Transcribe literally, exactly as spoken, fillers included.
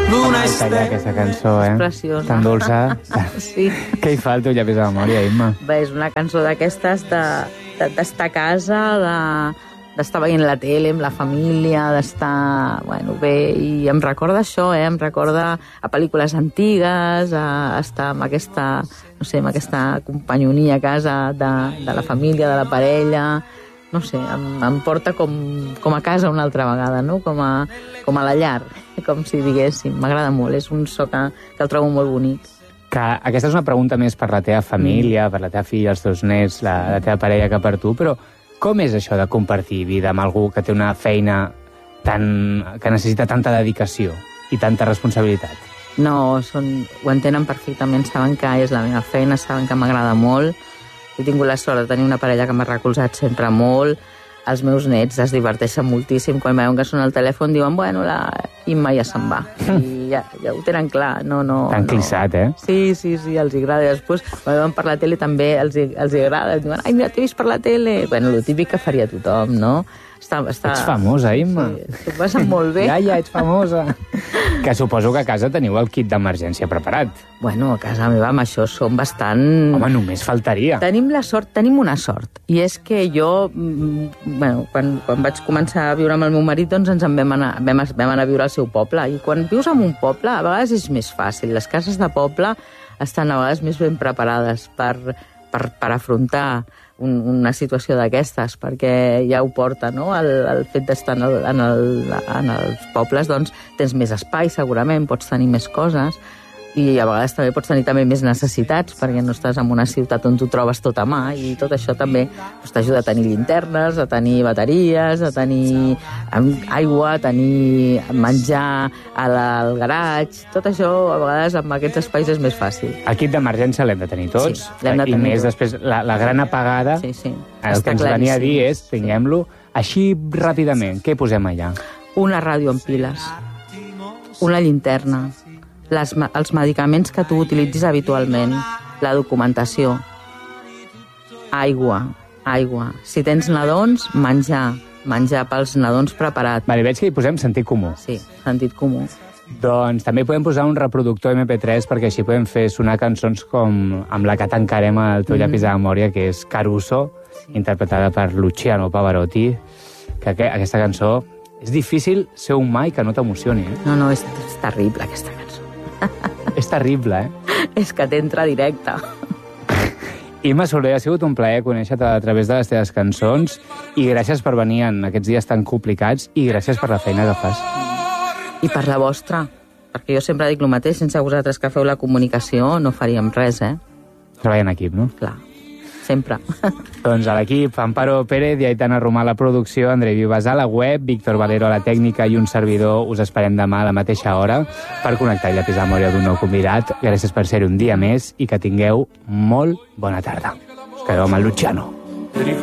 Luna estella. Aquesta cançó, eh? És preciosa. Tan dolça. Sí. Què hi fa al teu llapis de memòria, Imma? Bé, és una cançó d'aquestes d'estar de, de, a casa, de d'estar veient la tele amb la família, d'estar, bueno, bé, i em recorda això, eh? Em recorda a pel·lícules antigues, a estar amb aquesta, no sé, amb aquesta companyonia a casa de, de la família, de la parella, no sé, em, em porta com, com a casa una altra vegada, no? Com a, com a la llar, com si diguéssim. M'agrada molt, és un so que, que el trobo molt bonic. Que aquesta és una pregunta més per la teva família, mm. per la teva filla, els teus nets, la, la teva parella, que per tu, però com és això de compartir vida amb algú que té una feina tan, que necessita tanta dedicació i tanta responsabilitat? No, són, ho entenen perfectament, saben que és la meva feina, saben que m'agrada molt. He tingut la sort de tenir una parella que m'ha recolzat sempre molt. Els meus nets es diverteixen moltíssim. Quan veuen que sona al telèfon diuen, bueno, la Imma ja se'n va. I ja, ja ho tenen clar. No, no, Tan no. clissat, eh? Sí, sí, sí, els agrada. I després, quan veuen per la tele també els, els agrada. Diuen, ai, mira, t'he vist per la tele. Bueno, el típic que faria tothom, no? Està, està... Ets famosa, Imma. Sí, t'ho passen molt bé. Ja, ja, ets famosa. Que suposo que a casa teniu el kit d'emergència preparat. Bueno, a casa meva amb això som bastant... Home, només faltaria. Tenim la sort, tenim una sort, i és que jo, bueno, quan, quan vaig començar a viure amb el meu marit, doncs ens en vam anar, vam, vam anar a viure al seu poble, i quan vius en un poble, a vegades és més fàcil. Les cases de poble estan a vegades més ben preparades per, per, per afrontar un, una situació d'aquestes, perquè ja ho porta, no? El, el fet d'estar en, el, en, el, en els pobles, doncs tens més espai, segurament, pots tenir més coses, i a vegades també pots tenir també més necessitats, perquè no estàs en una ciutat on tu trobes tot a mà, i tot això també doncs, t'ajuda a tenir llinternes, a tenir bateries, a tenir aigua, a tenir menjar al, al garatge. Tot això, a vegades, amb aquests espais és més fàcil. El kit d'emergència l'hem de tenir tots, sí, l'hem de tenir i més tots. Després, la, la gran apagada, sí, sí. el que ens venia a dir és, tinguem-lo, així ràpidament, què posem allà? Una ràdio amb piles, una llinterna, Les, els medicaments que tu utilitzis habitualment, la documentació, aigua, aigua. Si tens nadons, menjar, menjar pels nadons preparat. Vale, veig que hi posem sentit comú. Sí, sentit comú. Doncs també podem posar un reproductor eme pe tres perquè així podem fer sonar cançons com amb la que tancarem el teu mm. llapis de memòria, que és Caruso, sí. interpretada per Luciano Pavarotti, que aquesta cançó és difícil ser humà i que no t'emocioni. Eh? No, no, és, és terrible aquesta cançó. És terrible, eh? És que t'entra directe. Imma Soler, ha sigut un plaer conèixer-te a través de les teves cançons i gràcies per venir en aquests dies tan complicats i gràcies per la feina que fas. I per la vostra, perquè jo sempre dic el mateix, sense vosaltres que feu la comunicació no faríem res, eh? Treball en equip, no? Clar, sempre. Doncs a l'equip, Amparo Pérez i Aitana Romà a la producció, Andrei Vives a la web, Víctor Valero a la tècnica i un servidor. Us esperem demà a la mateixa hora per connectar el llapis de memòria d'un nou convidat. Gràcies per ser un dia més i que tingueu molt bona tarda. Us quedeu amb el Luciano.